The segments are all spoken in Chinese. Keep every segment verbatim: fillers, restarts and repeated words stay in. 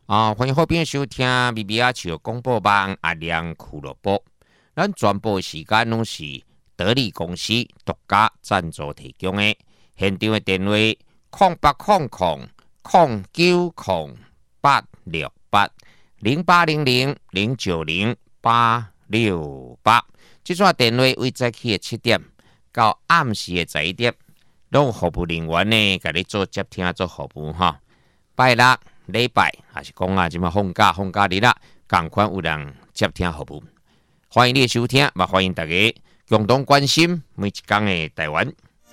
啊，欢迎好朋友收听 B B 阿球广播网阿亮俱乐部。咱全部时间拢是得力公司独家赞助提供的。现场的电话空八空空空九空八六八零八零零零九零八六八。这串电话为早起的七点到暗时的十一点，拢服务人员呢，甲你做接听做服务哈。拜六、礼拜还是讲啊，即马放假放假日啦，共款有人接听服务。欢迎你的收听，也欢迎大家共同关心每一天的台湾。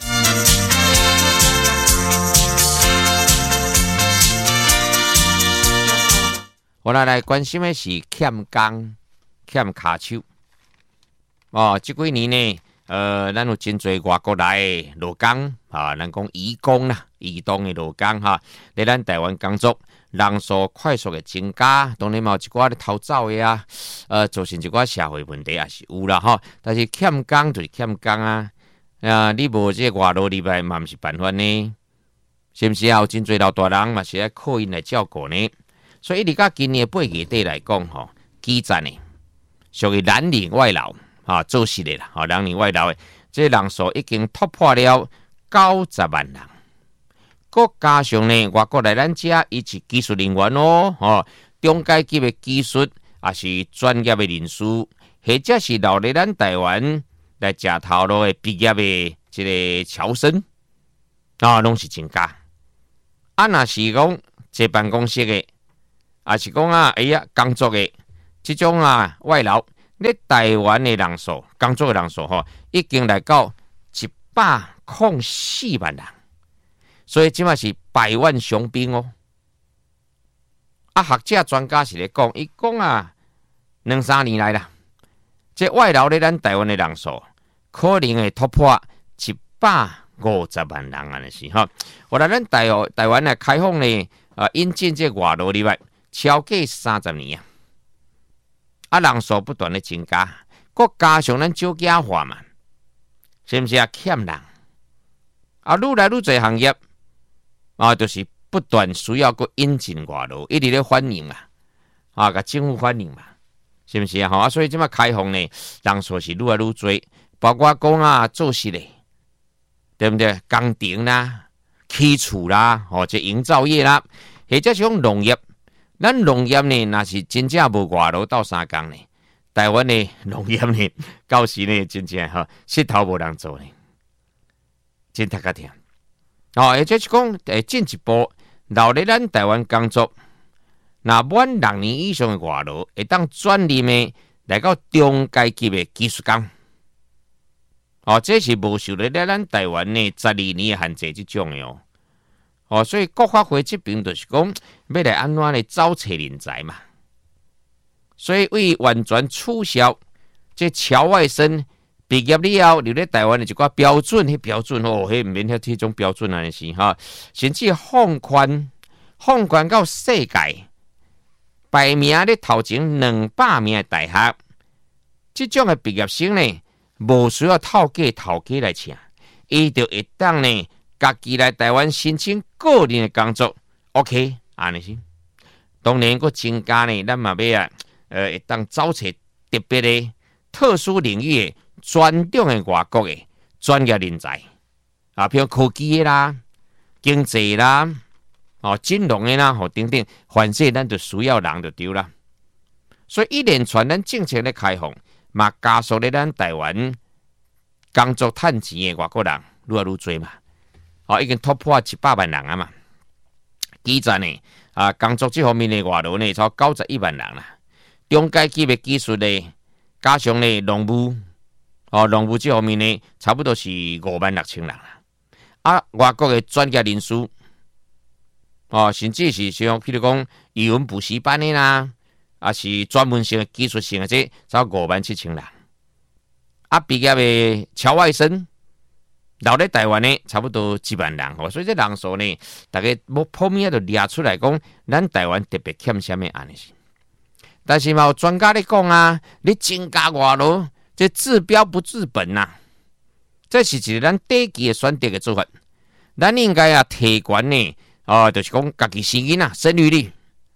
我来来关心的是欠工、欠骹手。哦，这几年呢，呃，咱有真侪外国来的劳工啊，咱讲移工啦，移动的劳工哈，在咱台湾工作。人数快速的增加，当然嘛有一寡咧逃走的啊，呃，造成一寡社会问题也是有啦吼。但是欠工就是欠工啊，啊，你无这个外劳入来嘛，毋是办法呢，是毋是啊？有真侪老大人嘛是爱靠因来照顾呢。所以，你甲今年八月底来讲吼，基站呢属于蓝领外劳啊，做实的啦，啊，蓝领外劳的，这人数已经突破了九十万人。佮加上呢，外国来咱遮，伊是技术人员哦，吼，中阶级的技术，也是专业的人士，或者是留伫咱台湾来食头路的毕业的这个侨生，啊，拢是增加。啊，若是讲坐办公室的，也是讲啊，哎呀，工作的这种啊外劳，咧台湾的人数，工作的人数吼，已经来到一百零四万人。所以即嘛是百万雄兵哦！啊，学者专家是咧讲，伊讲啊，两三年来啦，这外劳咧咱台湾的人数可能会突破一百五十万人安尼是吼。我来咱台台湾啊开放咧，啊引进这外劳入来超过三十年啊，啊人数不断的增加，佮加上咱少子化嘛，是毋是啊？欠人啊，愈来愈侪行业。啊，就是不断需要个引进外劳，一直咧欢迎嘛，啊，甲政府欢迎嘛，是不是啊？啊，所以即马开放呢，人数是愈来愈多，包括讲啊，做事嘞，对不对？工程啦、起厝啦，或者营造业啦，或者是讲农业，咱农业呢，若是真正无外劳斗相共呢，台湾的农业呢，到时呢，真正哈，石头无人做呢，真太个甜。哦，而且是讲，诶，进一步留伫咱台湾工作，那满六年以上的外劳，会当转任的来到中阶级的技术工。哦，这是无受咧咱台湾呢十二年的限制即种的哦。哦，所以国发会这边就是讲，要来安怎咧招找人才嘛。所以为完全取消这侨外生。毕业了后，留咧台湾的一寡标准，迄标准哦，迄毋免遐迄种标准安尼是哈，甚至放宽，放宽到世界排名咧头前两百名的大学，即种的毕业生呢，无需要透过头家来请，伊就会当呢，家己来台湾申请个人的工作 ，OK， 安尼是。当然，佮增加呢，咱嘛要啊，呃，会当找找特别的、特殊领域的。专长的外国的专业人才啊，譬如科技的啦、经济啦、哦金融的啦，吼等等，凡是咱就需要人就对啦。所以一连串咱政策咧开放，嘛加速咧咱台湾工作趁钱的外国人愈来愈多嘛，哦已经突破一百万人啊嘛。基站呢啊，工作这方面的外劳呢，超九十一万人啦。中阶级的技术呢，加上呢农务。哦，农务这方面呢，差不多是五万六千人啦。啊，外国的专业人士，哦，甚至是像譬如讲语文补习班的啦，啊是专门性的技术性的这，超五万七千人。啊，毕业的侨外生，留在台湾呢，差不多一万人。哦，所以这人数呢，大家要普遍就列出来讲，咱台湾特别欠什么安尼是。但是嘛，有专家咧讲啊，你增加外劳。这治标不治本呐、啊，这是一个咱短期的选择的做法。咱应该啊提悬呢，哦，就是讲家己生囡仔生育率，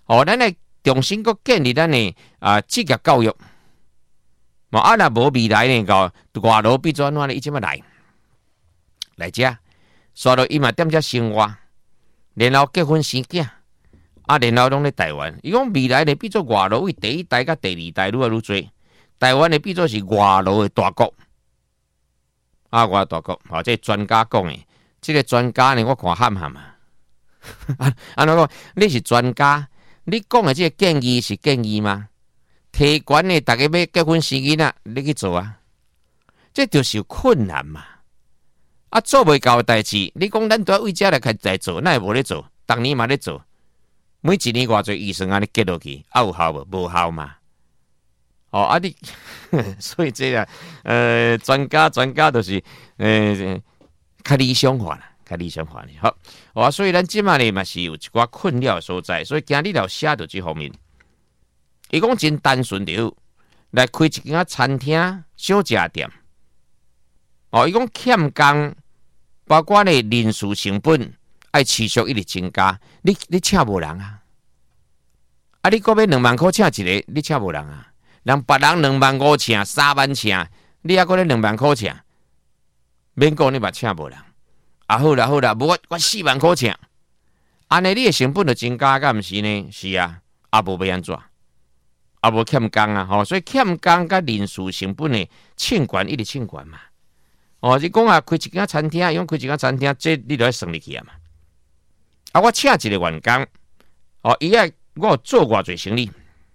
哦，咱来重新搁建立咱的啊职业教育。嘛啊，若无未来呢，个外劳变做安怎呢？伊即么来来遮，刷到伊嘛踮遮生活，然后结婚生囝，啊，然后拢咧台湾。伊讲未来呢变做外劳，为第一代甲第二代愈来愈多，台湾呢变做是外劳的大国。啊，外大国，哦，这专家讲的，这个专家呢，我看喊喊啊。啊，安怎讲？你是专家，你讲的这个建议是建议吗？提悬的，大家要结婚生囡仔，你去做啊？这就是有困难嘛。啊，做袂到的代志，你讲咱都要为遮来开始做，那也无咧做，逐年嘛咧做，每一年偌侪预算安尼结落去，啊有效无？无效嘛。哦，啊你，所以这个呃专家专家都、就是呃较理想化啦，较理想化呢。好，哦，所以咱即马呢嘛是有一寡困扰的所在，所以今日了写到这方面。伊讲真单纯着来开一间餐厅、小食店。哦，伊讲欠工，包括呢人事成本爱持续一直增加，你你请无人啊？啊，你搁要两万块请一个，你请无人啊？人别人两万五请、三万请，你还搁咧两万块请，免讲你嘛请无人。啊好啦好啦，无我我四万块请，安尼你的成本就增加，敢毋是呢？是啊，啊无要安怎？啊无欠工啊，吼、哦，所以欠工甲人事成本的欠悬一直欠悬嘛。哦，你讲啊，开一间餐厅，用开一间餐厅，这你就要算入去啊嘛。啊，我请一个员工，哦，伊爱我有做偌侪生意，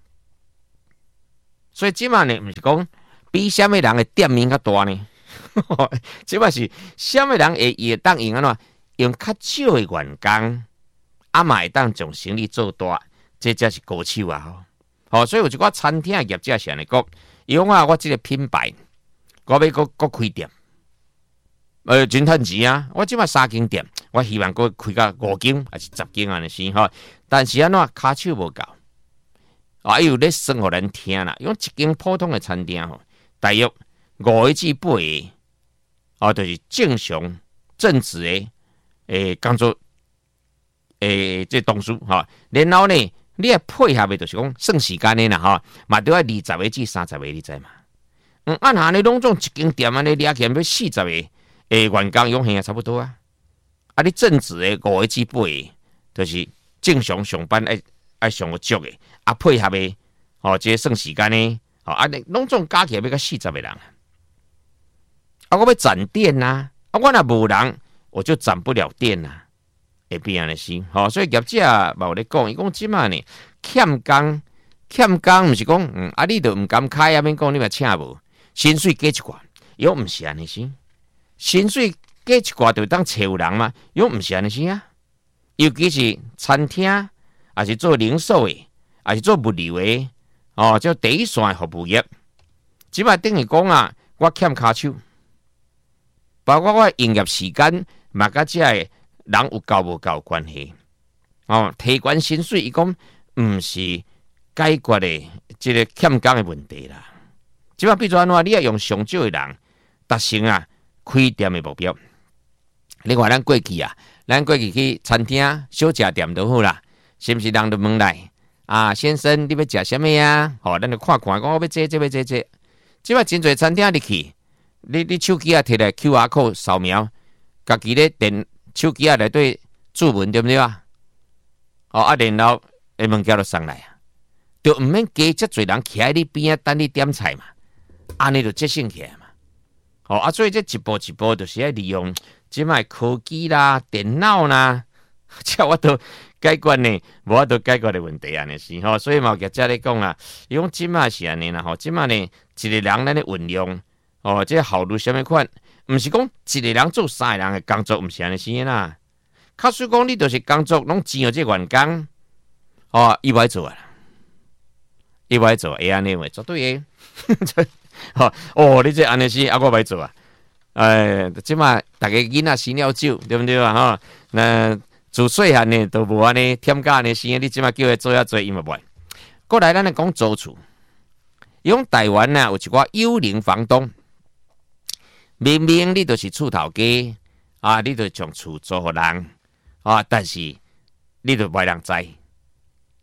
所以即马呢，毋是讲比什么人的店面较大呢？即马是什么人会会当用安怎用较少的员工，啊嘛会当将生意做大，这才是高手啊！吼。哦，所以有一寡餐厅的业者是安尼讲，伊讲啊，我即个品牌，我要搁搁开店，呃，真趁钱啊！我即马三间店，我希望搁开到五间还是十间安尼先吼。但是安怎骹手无够，啊，伊有咧算互咱听啦。用一间普通的餐厅吼，大约五个至八个，哦，就是正常正职的诶工作诶，这同事吼，然后呢？你要配合的，就是讲算时间的啦，吼，嘛都要二十个至三十个，你知嘛？嗯，按下你拢总一间店安尼掠起来要四十个诶员工用现啊，差不多啊。啊，你正职的五个至八个，就是正常上班爱爱上个足的，啊配合的，哦，这算时间的，哦，啊你拢总加起来要到四十个人。啊，我要展店呐、啊，啊我若无人，我就展不了店呐、啊。会变安尼是，吼、哦，所以业者嘛有咧讲，伊讲即马呢欠工，欠工毋是讲，嗯，啊，你都毋敢开啊，免讲你嘛请无，薪水加一寡，伊讲毋是安尼是，薪水加一寡就当找人嘛，伊讲毋是安尼是啊，尤其是餐厅，还是做零售的，还是做物流的，哦，叫第一线的服务业，即马等于讲啊，我欠骹手，包括我营业时间嘛，甲遮个。人有够无够关系哦，提悬薪水，伊讲毋是解决的即个欠工的问题啦。即摆比如安怎，你要用上少的人达成啊开店的目标。另外，咱过去啊，咱过去去餐厅、小食店都好啦，是毋是人都问来啊？先生，你要食什么呀？吼、哦，咱就看看，讲我要这这要这这。即摆真侪餐厅你去，你你手机啊摕来 Q R code 扫描，家己咧电。手机啊，内底注文对不对啊？哦，啊，然后诶物件就送来啊，就毋免加遮侪人徛喺你边啊，等你点菜嘛，安尼就节省起来嘛。哦，啊，所以这一步一步就是要利用即卖科技啦、电脑啦，这我都解决呢，无法度解决的问题安尼是吼。所以嘛，业者咧讲啊，伊讲即卖是安尼啦吼，即卖呢一个人咱咧运用，哦，这效率什么款？毋是讲一个人做三个人的工作，毋是安尼先啦。假使讲你就是工作拢钱互这员工，哦，伊歹做啊，伊歹做，会安尼话绝对的。哦，哦，你这安尼是啊，我歹做啊。诶、呃，即马大家囡仔生了酒，对不对啊？吼，那自细汉呢都无安尼添加安尼生，你即马叫伊做遐做，伊嘛袂。过来，咱来讲租厝，伊讲台湾呐有一寡幽灵房东。明明你就是厝头家啊，你就将厝租互人啊，但是你就袂人知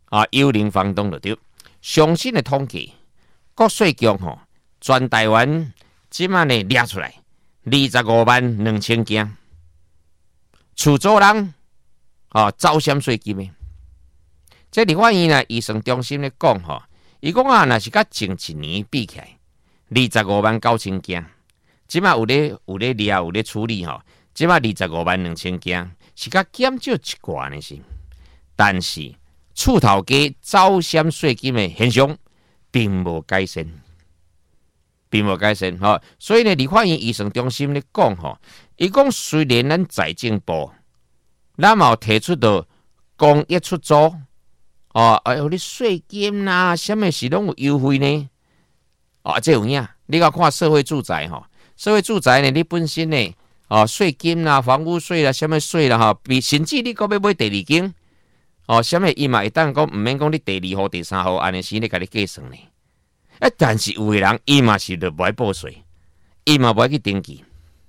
啊，幽灵房东就对。上新的统计，国税局吼，全台湾即晚呢列出来二十五万两千件，厝主人啊走险税金的。这立法院呢，医生中心咧讲吼，伊讲啊，若是甲前一年比起来，二十五万九千件，即晚有咧有咧列有咧处理吼，即晚二十五万两千件，是甲减少一寡呢是，但是厝头家走险税金的现象并无改善，并无改善吼。所以呢，立法院医生中心咧讲吼，伊讲虽然咱财政部咱嘛有提出到公益出租。哦，哎呦，你税金啦，什么是拢有优惠呢？哦，这有影，你要看社会住宅吼，社会住宅呢，你本身呢，哦，税金啦、房屋税啦、什么税啦，哈，比甚至你搁要买第二间，哦，什么伊嘛会当讲唔免讲你第二户、第三户，安尼时你甲你计算呢。哎，但是有的人伊嘛是就不爱报税，伊嘛不爱去登记。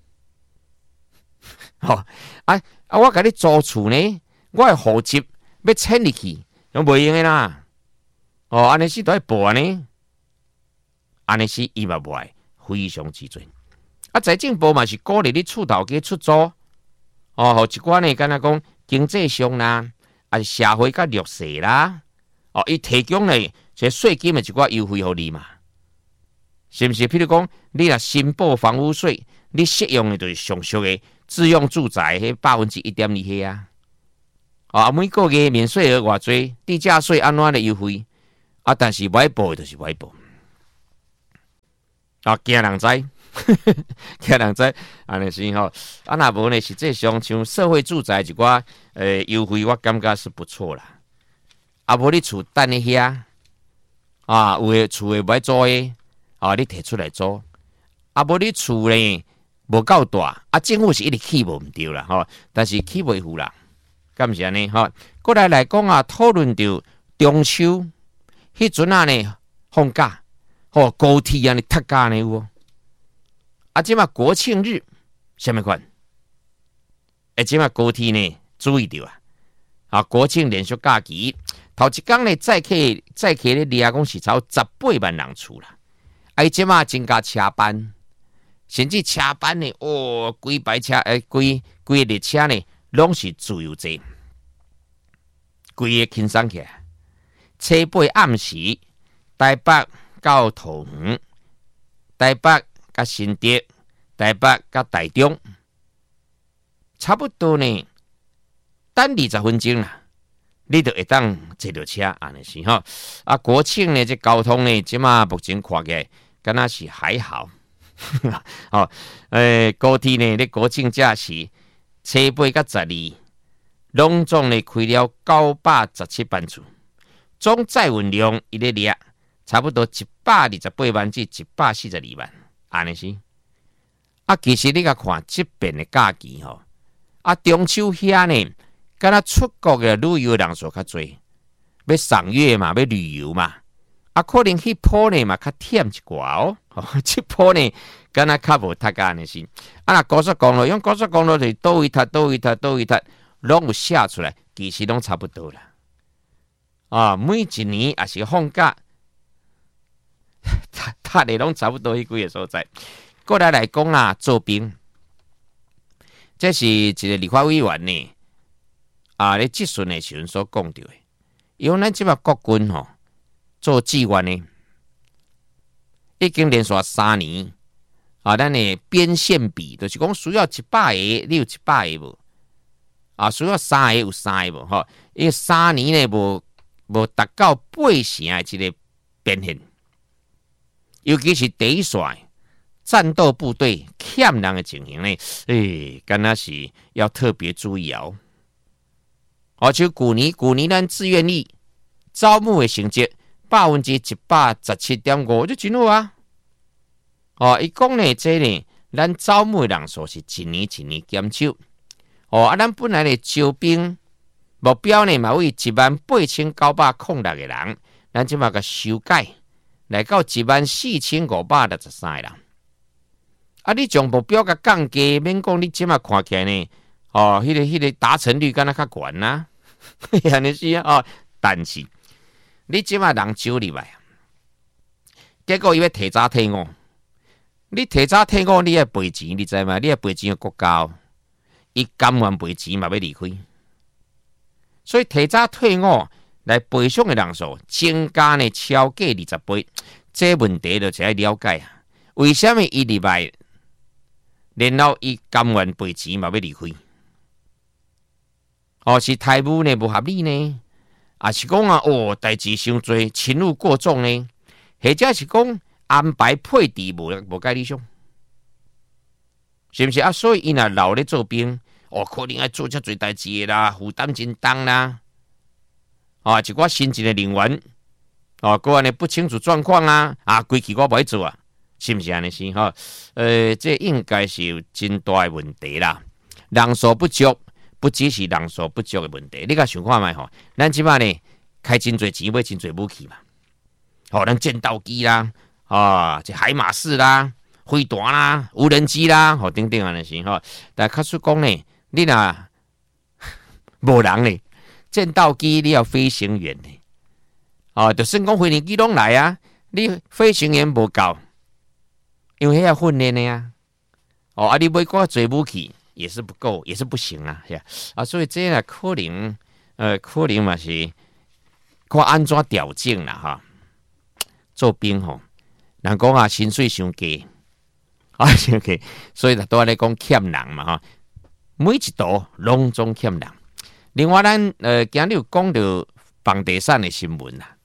吼、哦，啊啊，我甲你租厝呢，我的户籍要迁入去。拢袂用的啦，哦，安尼是都要报安尼，安尼是伊嘛无爱，非常之准。啊，财政部嘛是鼓励你厝头家出租，哦，互一寡呢，敢若讲经济上啦，啊是社会较弱势啦，哦，伊提供呢这税金的一寡优惠互你嘛，是毋是？譬如讲，你若申报房屋税，你适用的就是上俗的自用住宅，迄百分之一点二迄啊。啊，每个月免税额偌济，地价税安怎的优惠啊？但是歪报就是歪报啊，惊人知，惊人知，安尼是吼。啊，若无呢，实际上像社会住宅一寡呃优惠，我感觉是不错啦。啊，无你厝等咧遐啊，有诶厝诶袂租诶，啊，你摕出来租。啊，无你厝呢无够大，啊，政府是一直起无毋对啦，吼，但是起袂赴啦。咁是安尼吼，过来来讲啊，讨论到中秋迄阵啊呢放假，吼高铁啊呢特假呢有无？啊，即嘛国庆日什么款？诶，即嘛高铁呢注意到啊，啊国庆连续假期头一天呢载客载客咧列讲是超十八万人次啦，啊即嘛增加车班，甚至车班呢哦规排车诶规规列车呢。拢是自由座，规个轻松起来。车八暗时，台北到桃园，台北甲新竹，台北甲台中，差不多呢，等二十分钟啦，你就会当坐到车，安尼是吼。啊，国庆呢，这交通呢，即马目前看起来，敢若是还好。哦，诶，高铁呢，咧国庆假期。车八甲十二，拢总咧开了九百十七班次，总载运量伊咧列差不多一百二十八万至一百四十二万，安尼是。啊，其实你甲看即边的假期吼，啊中秋遐呢，敢若出国嘅旅游人数较侪，要赏月嘛，要旅游嘛，啊可能迄波呢嘛较忝一寡哦，即波呢。敢若较无太干的是，啊！那高速公路用高速公路就是倒位塔、倒位塔、倒位塔，拢有写出来，其实拢差不多啦。啊，每一年也是放假，他他哋拢差不多迄几个所在。过来来讲啦，做兵，这是一个立法委员呢，啊，咧质询的时阵所讲到的，因为咱即马国军吼做志愿呢，已经连续三年。啊，咱的边线比就是讲需要一百个，你有一百个无？啊，需要三个有三个无？吼，因为三年呢无无达到八成的这个表现，尤其是第一线战斗部队欠人的情形呢，诶，敢若是要特别注意哦。而且旧年旧年咱志愿役招募的成绩百分之一百十七点五，就真好啊！哦，伊讲呢，这呢，咱招募的人数是一年一年减少。哦，啊，咱本来的招兵目标呢，嘛为一万八千九百零六个人，咱即马个修改来到一万四千五百六十三个人。啊，你将目标个降低，免讲你即马看起来呢，哦，迄、那个迄、那个达成率敢若较悬呐，安尼是啊，哦，但是你即马人招入来，结果伊要提早退伍，你提早退伍，你要赔钱，你知吗？你要赔钱个国家，伊甘愿赔钱嘛要离开，所以提早退伍来赔偿的人数增加呢超过二十倍，这问题就要了解啊。为什么伊入来，然后伊甘愿赔钱嘛要离开？哦，是台务呢不合理呢？啊是讲啊，哦，代志伤多，勤务过重呢？或者是讲安排配置无无介理想，是不是啊？所以伊若留咧做兵，哦，可能爱做遮侪代志啦，负担真重啦。啊，一寡新进的人员，哦，个安尼不清楚状况啊，啊，规矩我袂做啊，是不是安尼是吼？呃，这应该是有真大的问题啦，人数不足。不只是人数不足的问题，你甲想看觅吼，咱即摆呢开真侪钱买真侪武器嘛，吼、哦，咱战斗机啦，啊，这海马式啦、飞弹啦、无人机啦，吼、哦，等等安尼是吼。但确实讲呢，你若无人呢，战斗机你要飞行员呢，哦，就算讲飞行机拢来啊，你飞行员无够，因为迄要训练的呀，哦，啊，你买偌侪武器。也是不够，也是不行啊，是啊，啊，所以这个可能，呃，可能嘛是看安怎调整啦哈。做兵吼，人讲啊，薪水伤低，啊，伤低，所以就都在讲欠人嘛哈。每一道拢总欠人。另外，咱呃，今日有讲到房地产的新闻啦，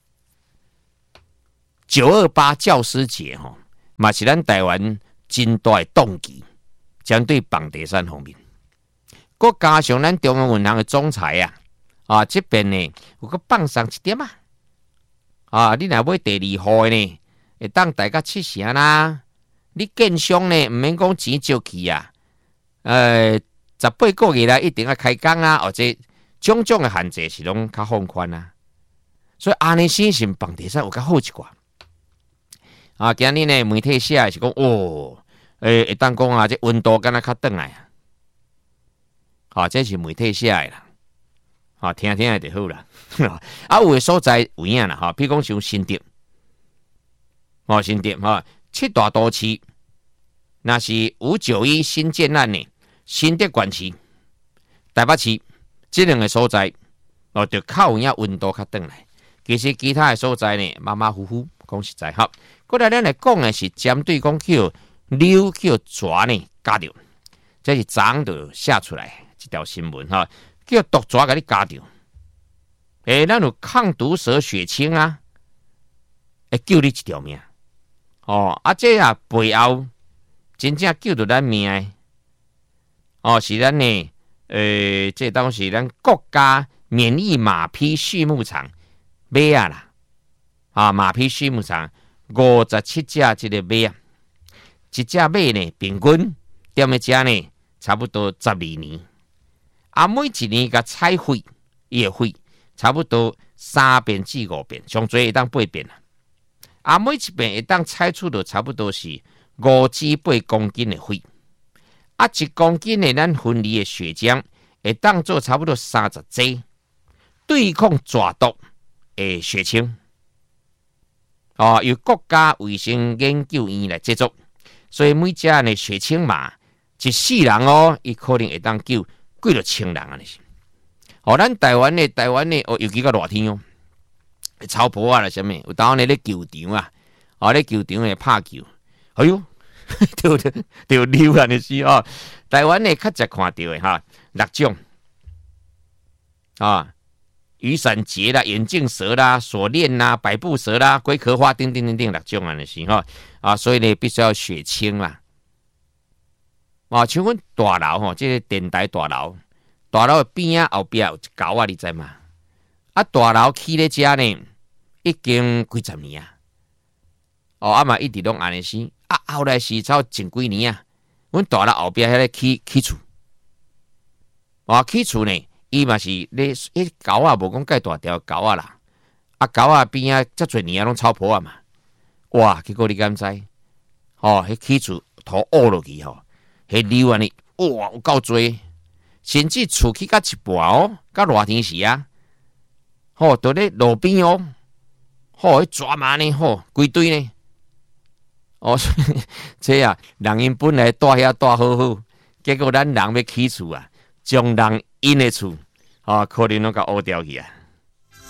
九二八教师节吼，嘛是咱台湾真大的动机。针对房地产方面，佮加上咱中央银行的总裁啊，啊这边呢有个放上一点啊，啊你若买第二户呢，会当大家七成啦。你建商呢，唔免讲钱借去啊，呃，十八个月啦，一定要开工啊，或者种种的限制是拢较放宽啊。所以安尼先是房地产有较好一寡。啊，今日呢媒体写是讲哦。诶，会当讲啊，这温度敢若较转来啊，好，这是媒体写的啦，好，听听下就好啦。啊，有的所在有影啦，哈，比如讲像新店，哦，新店哈，七大都市，那是五九一新建案呢，新店管区、台北市这两个所在，哦，就靠有影温度较转来。其实其他的所在呢，马马虎虎，讲实在好。过来咱来讲的是针对讲叫。溜叫蛇呢，加掉，这是早就写出来一条新闻哈，叫毒蛇给你加掉。诶、欸，咱有抗毒蛇血清啊，会救你一条命。哦，啊，这啊背后真正救到咱命的。哦，是咱呢，呃，这当是咱国家免疫马匹畜牧场买啊啦，啊，马匹畜牧场五十七只这个买啊。一只马呢，平均踮咧遮呢，差不多十二年。啊，每一年甲采费，伊的费差不多三遍至五遍，上最会当八遍啦。啊，每一遍会当采出到差不多是五至八公斤的费。啊，一公斤的咱分离的血浆会当做差不多三十剂，对抗蛇毒的血清。哦，由国家卫生研究院来制作。所以每只呢血清码一世人哦，伊可能会当救几多千人啊！是，哦，咱台湾呢，台湾呢，哦，尤其个热天哦，超婆啊啦，什么？有当呢咧球场啊，哦，咧球场咧拍球，哎呦，就就溜啊！你是哦，台湾呢较常看到的哈，六种啊，雨伞节啦、眼镜蛇啦、锁链啦、百步蛇啦、龟壳花等等等等六种啊！你是哈。啊，所以呢，必须要血清啦。啊，像阮大楼吼，这个电台大楼，大楼的边啊后边有一沟啊，你知嘛？啊，大楼起咧遮呢，已经几十年啊。哦，啊嘛一直拢安尼是，啊后来是超前几年啊，阮大楼后边迄个起起厝，啊起厝呢，伊嘛是咧，迄沟啊无讲介大条沟啊啦，啊沟啊边啊遮侪年啊拢草坡啊嘛。哇！结果你敢知？哦，迄起厝土凹落去吼，迄流安尼，哇，有够多，甚至厝起甲一半哦，甲热天时啊，吼、哦，伫咧路边哦， 吼，迄抓马呢，吼，规堆呢。哦，这啊，人因本来住遐住好好，结果咱人要起厝啊，将人因的厝，哦，可能拢甲乌掉去啊。